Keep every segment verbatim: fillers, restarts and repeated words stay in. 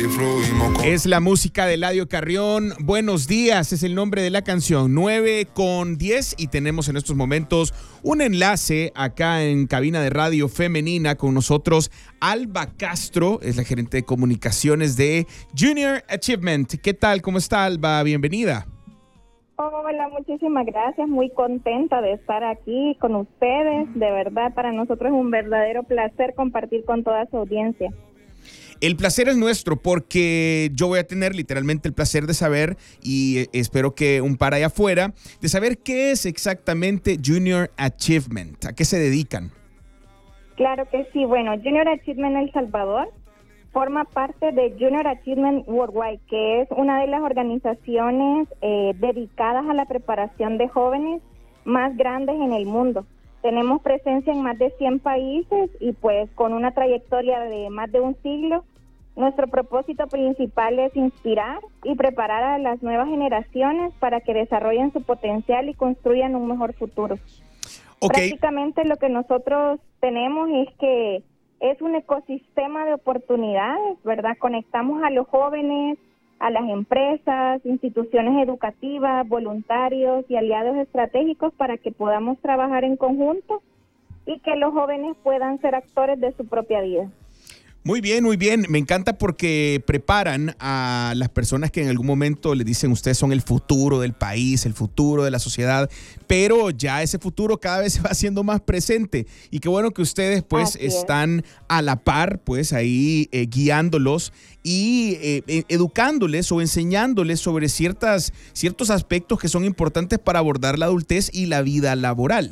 fluimos con... Es la música de Eladio Carrión. Buenos días, es el nombre de la canción. nueve con diez y tenemos en estos momentos un enlace acá en cabina de radio femenina con nosotros. Alba Castro es la gerente de comunicaciones de Junior Achievement. ¿Qué tal? ¿Cómo está, Alba? Bienvenida. Hola, muchísimas gracias. Muy contenta de estar aquí con ustedes. De verdad, para nosotros es un verdadero placer compartir con toda su audiencia. El placer es nuestro porque yo voy a tener literalmente el placer de saber, y espero que un par allá afuera, de saber qué es exactamente Junior Achievement, a qué se dedican. Claro que sí. Bueno, Junior Achievement El Salvador forma parte de Junior Achievement Worldwide, que es una de las organizaciones eh, dedicadas a la preparación de jóvenes más grandes en el mundo. Tenemos presencia en más de cien países y pues con una trayectoria de más de un siglo, nuestro propósito principal es inspirar y preparar a las nuevas generaciones para que desarrollen su potencial y construyan un mejor futuro. Okay. Prácticamente lo que nosotros tenemos es que es un ecosistema de oportunidades, ¿verdad? Conectamos a los jóvenes, a las empresas, instituciones educativas, voluntarios y aliados estratégicos para que podamos trabajar en conjunto y que los jóvenes puedan ser actores de su propia vida. Muy bien, muy bien. Me encanta porque preparan a las personas que en algún momento le dicen ustedes son el futuro del país, el futuro de la sociedad, pero ya ese futuro cada vez se va haciendo más presente. Y qué bueno que ustedes pues Así es. están a la par, pues ahí eh, guiándolos y eh, educándoles o enseñándoles sobre ciertas, ciertos aspectos que son importantes para abordar la adultez y la vida laboral.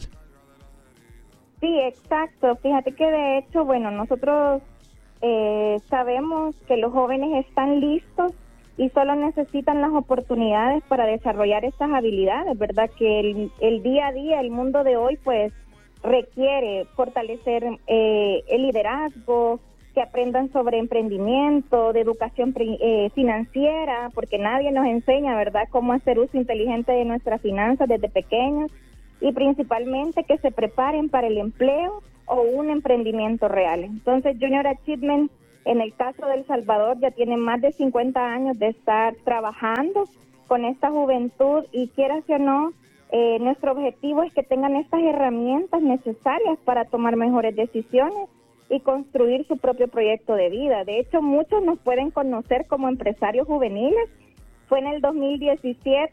Sí, exacto. Fíjate que de hecho, bueno, nosotros Eh, sabemos que los jóvenes están listos y solo necesitan las oportunidades para desarrollar estas habilidades, ¿verdad? Que el, el día a día, el mundo de hoy, pues requiere fortalecer eh, el liderazgo, que aprendan sobre emprendimiento, de educación eh, financiera, porque nadie nos enseña, ¿verdad?, cómo hacer uso inteligente de nuestras finanzas desde pequeños, y principalmente que se preparen para el empleo o un emprendimiento real. Entonces, Junior Achievement, en el caso de El Salvador, ya tiene más de cincuenta años de estar trabajando con esta juventud y quieras o no, eh, nuestro objetivo es que tengan estas herramientas necesarias para tomar mejores decisiones y construir su propio proyecto de vida. De hecho, muchos nos pueden conocer como empresarios juveniles. Fue en el dos mil diecisiete